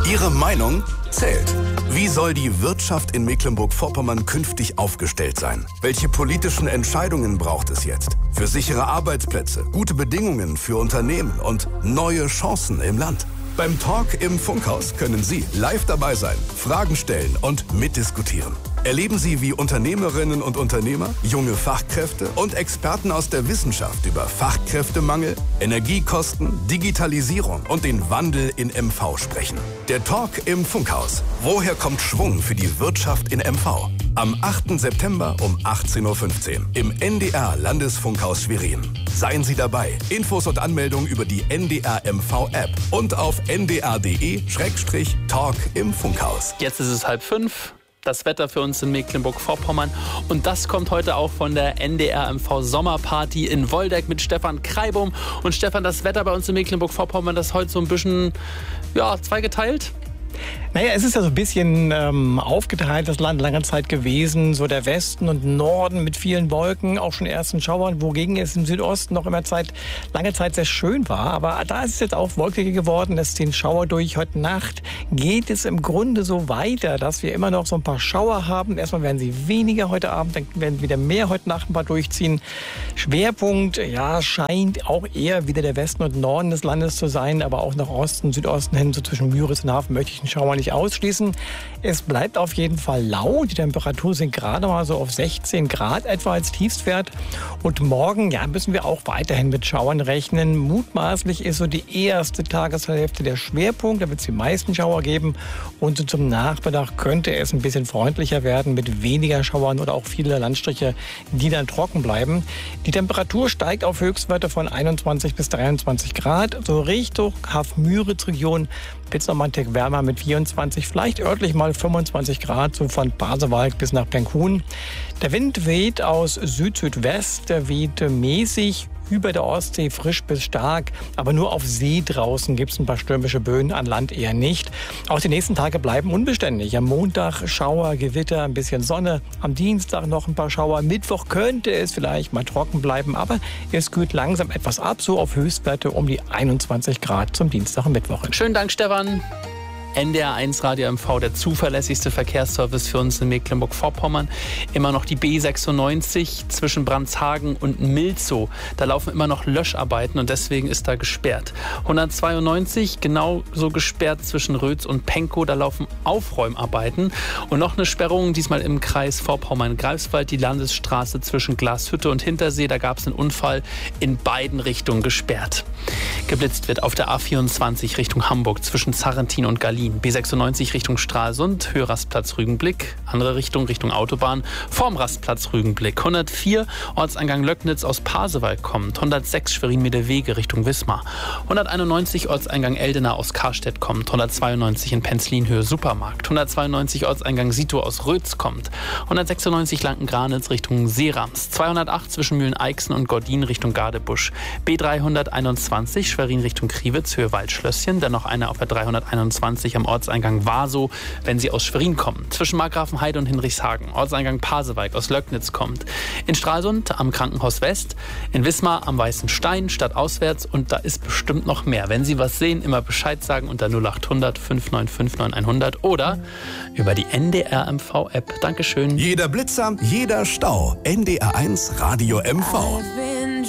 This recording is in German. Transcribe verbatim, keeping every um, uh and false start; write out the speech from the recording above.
Ihre Meinung zählt. Wie soll die Wirtschaft in Mecklenburg-Vorpommern künftig aufgestellt sein? Welche politischen Entscheidungen braucht es jetzt? Für sichere Arbeitsplätze, gute Bedingungen für Unternehmen und neue Chancen im Land. Beim Talk im Funkhaus können Sie live dabei sein, Fragen stellen und mitdiskutieren. Erleben Sie, wie Unternehmerinnen und Unternehmer, junge Fachkräfte und Experten aus der Wissenschaft über Fachkräftemangel, Energiekosten, Digitalisierung und den Wandel in M V sprechen. Der Talk im Funkhaus. Woher kommt Schwung für die Wirtschaft in M V? Am achten September um achtzehn Uhr fünfzehn im N D R Landesfunkhaus Schwerin. Seien Sie dabei. Infos und Anmeldung über die N D R M V App und auf n d r punkt d e Schrägstrich Talk im Funkhaus. Jetzt ist es halb fünf. Das Wetter für uns in Mecklenburg-Vorpommern. Und das kommt heute auch von der N D R M V Sommerparty in Woldeck mit Stefan Kreibum. Und Stefan, das Wetter bei uns in Mecklenburg-Vorpommern, das ist heute so ein bisschen, ja, zweigeteilt. Naja, es ist ja so ein bisschen ähm, aufgeteilt, das Land lange Zeit gewesen. So der Westen und Norden mit vielen Wolken, auch schon ersten Schauern, wogegen es im Südosten noch immer Zeit, lange Zeit sehr schön war. Aber da ist es jetzt auch wolkiger geworden, es ziehen Schauer durch. Heute Nacht geht es im Grunde so weiter, dass wir immer noch so ein paar Schauer haben. Erstmal werden sie weniger heute Abend, dann werden wieder mehr heute Nacht ein paar durchziehen. Schwerpunkt, ja, scheint auch eher wieder der Westen und Norden des Landes zu sein, aber auch nach Osten, Südosten hin, so zwischen Müritz und Hafen möchte ich einen Schauer nicht ausschließen. Es bleibt auf jeden Fall lau. Die Temperatur sind gerade mal so auf sechzehn Grad etwa als Tiefstwert. Und morgen, ja, müssen wir auch weiterhin mit Schauern rechnen. Mutmaßlich ist so die erste Tageshälfte der Schwerpunkt. Da wird es die meisten Schauer geben. Und so zum Nachmittag könnte es ein bisschen freundlicher werden mit weniger Schauern oder auch viele Landstriche, die dann trocken bleiben. Die Temperatur steigt auf Höchstwerte von einundzwanzig bis dreiundzwanzig Grad. So Richtung Hafen-Müritz-Region wird es noch mal einen Tick wärmer mit vierundzwanzig, vielleicht örtlich mal fünfundzwanzig Grad, so von Pasewalk bis nach Penkhuhn. Der Wind weht aus Süd-Südwest, der weht mäßig über der Ostsee, frisch bis stark, aber nur auf See draußen gibt es ein paar stürmische Böen, an Land eher nicht. Auch die nächsten Tage bleiben unbeständig. Am Montag Schauer, Gewitter, ein bisschen Sonne, am Dienstag noch ein paar Schauer, Mittwoch könnte es vielleicht mal trocken bleiben, aber es kühlt langsam etwas ab, so auf Höchstwerte um die einundzwanzig Grad zum Dienstag und Mittwoch. Schönen Dank, Stefan. N D R eins Radio M V, der zuverlässigste Verkehrsservice für uns in Mecklenburg-Vorpommern. Immer noch die B sechsundneunzig zwischen Brandshagen und Milzow. Da laufen immer noch Löscharbeiten und deswegen ist da gesperrt. hundertzweiundneunzig genauso gesperrt zwischen Rötz und Pankow. Da laufen Aufräumarbeiten. Und noch eine Sperrung, diesmal im Kreis Vorpommern-Greifswald, die Landesstraße zwischen Glashütte und Hintersee. Da gab es einen Unfall, in beiden Richtungen gesperrt. Geblitzt wird auf der A vierundzwanzig Richtung Hamburg zwischen Zarrentin und Gallien. B sechsundneunzig Richtung Stralsund, Höhe-Rastplatz Rügenblick. Andere Richtung, Richtung Autobahn, vorm Rastplatz Rügenblick. hundertvier Ortseingang Löcknitz aus Pasewalk kommt. hundertsechs Schwerin-Mitte-Wege Richtung Wismar. hunderteinundneunzig Ortseingang Eldena aus Karstedt kommt. hundertzweiundneunzig in Penzlin Höhe Supermarkt. hundertzweiundneunzig Ortseingang Sito aus Rötz kommt. hundertsechsundneunzig Lanken-Granitz Richtung Seerams. zweihundertacht zwischen Mühlen-Eichsen und Gordin Richtung Gardebusch. B dreihunderteinundzwanzig Schwerin Richtung Kriwitz Höhe Waldschlösschen. Dann noch eine auf der dreihunderteinundzwanzig am Ortseingang Wasow, wenn Sie aus Schwerin kommen. Zwischen Markgrafenheide und Hinrichshagen. Ortseingang Pasewalk aus Löcknitz kommt. In Stralsund am Krankenhaus West. In Wismar am Weißen Stein, stadtauswärts. Und da ist bestimmt noch mehr. Wenn Sie was sehen, immer Bescheid sagen unter null acht hundert fünf neun fünf neun hundert oder über die N D R M V App. Dankeschön. Jeder Blitzer, jeder Stau. N D R eins Radio M V.